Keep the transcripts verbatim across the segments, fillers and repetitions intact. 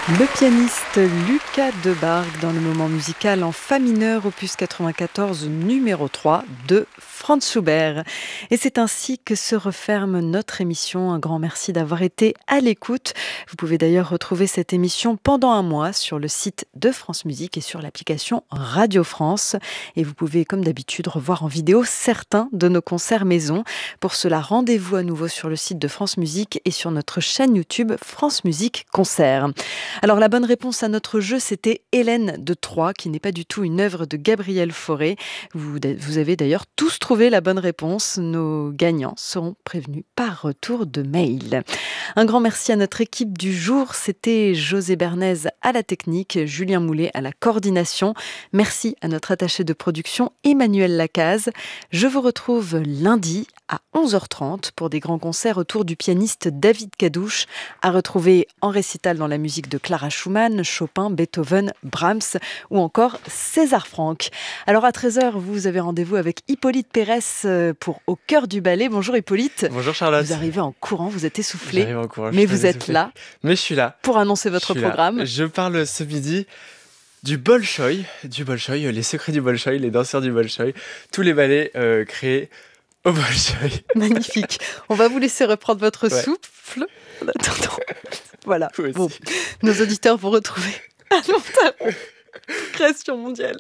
Le pianiste Lucas Debargue dans le moment musical en fa mineur, opus quatre-vingt-quatorze, numéro trois de Franz Schubert. Et c'est ainsi que se referme notre émission. Un grand merci d'avoir été à l'écoute. Vous pouvez d'ailleurs retrouver cette émission pendant un mois sur le site de France Musique et sur l'application Radio France. Et vous pouvez, comme d'habitude, revoir en vidéo certains de nos concerts maison. Pour cela, rendez-vous à nouveau sur le site de France Musique et sur notre chaîne YouTube France Musique Concert. Alors la bonne réponse à notre jeu, c'était Hélène de Troyes, qui n'est pas du tout une œuvre de Gabriel Fauré. Vous, vous avez d'ailleurs tous trouvé la bonne réponse. Nos gagnants seront prévenus par retour de mail. Un grand merci à notre équipe du jour. C'était José Bernays à la technique, Julien Moulet à la coordination. Merci à notre attaché de production, Emmanuel Lacaze. Je vous retrouve lundi à onze heures trente pour des grands concerts autour du pianiste David Kadouche, à retrouver en récital dans la musique de Clara Schumann, Chopin, Beethoven, Brahms ou encore César Franck. Alors à treize heures, vous avez rendez-vous avec Hippolyte Pérès pour Au cœur du ballet. Bonjour Hippolyte. Bonjour Charlotte. Vous arrivez en courant, vous êtes essoufflé. J'arrive en courant, mais vous êtes essoufflé. là. Mais je suis là. Pour annoncer votre programme. Là. Je parle ce midi du Bolchoï, du Bolchoï, les secrets du Bolchoï, les danseurs du Bolchoï, tous les ballets euh, créés au Bolchoï. Magnifique. On va vous laisser reprendre votre ouais. souffle. En attendant. Voilà. Bon, nos auditeurs vont retrouver à long terme création mondiale.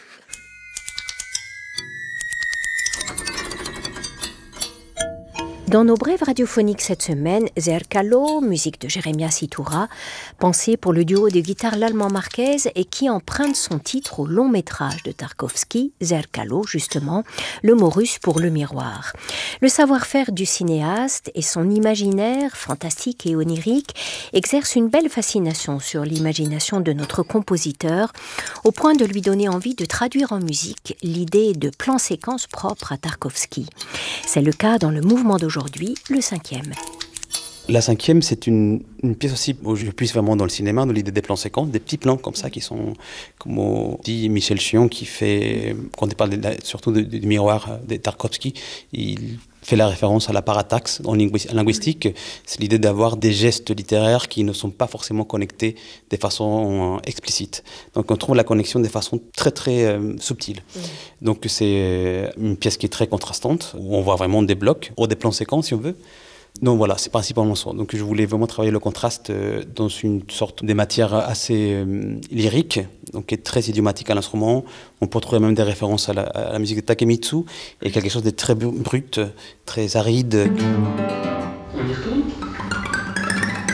Dans nos brèves radiophoniques cette semaine, Zerkalo, musique de Jeremias Iturra, pensée pour le duo de guitare l'allemand Marquez et qui emprunte son titre au long métrage de Tarkovsky, Zerkalo justement, le mot russe pour le miroir. Le savoir-faire du cinéaste et son imaginaire, fantastique et onirique, exercent une belle fascination sur l'imagination de notre compositeur, au point de lui donner envie de traduire en musique l'idée de plan-séquence propre à Tarkovsky. C'est le cas dans le mouvement d'aujourd'hui. Aujourd'hui, le cinquième. La cinquième, c'est une, une pièce aussi où je puisse vraiment dans le cinéma, dans l'idée des plans séquences, des petits plans comme ça qui sont, comme dit Michel Chion, qui fait, quand on parle de, surtout du, du miroir de Tarkovsky, il fait la référence à la parataxe en linguistique. C'est l'idée d'avoir des gestes littéraires qui ne sont pas forcément connectés de façon explicite. Donc on trouve la connexion de façon très très euh, subtile. Mmh. Donc c'est une pièce qui est très contrastante, où on voit vraiment des blocs, ou des plans séquences si on veut. Donc voilà, c'est principalement ça. Donc je voulais vraiment travailler le contraste euh, dans une sorte de matière assez euh, lyrique, donc qui est très idiomatique à l'instrument. On peut trouver même des références à la, à la musique de Takemitsu, et quelque chose de très brut, très aride.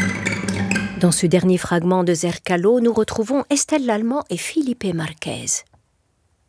Dans ce dernier fragment de Zerkalo, nous retrouvons Estelle Lallemand et Felipe Marquez.